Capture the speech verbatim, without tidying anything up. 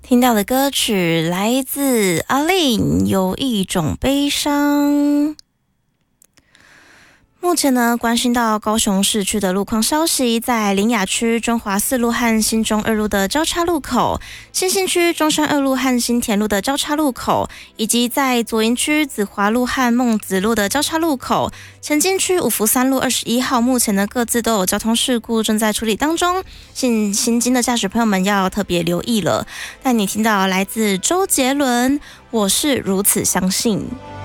听到的歌曲来自阿令，有一种悲伤。目前呢，关心到高雄市区的路况消息，在苓雅区中华四路和新中二路的交叉路口，新兴区中山二路和新田路的交叉路口，以及在左营区子华路和孟子路的交叉路口，前进区五福三路二十一号，目前呢各自都有交通事故正在处理当中，请行经的驾驶朋友们要特别留意了。带你听到来自周杰伦，我是如此相信。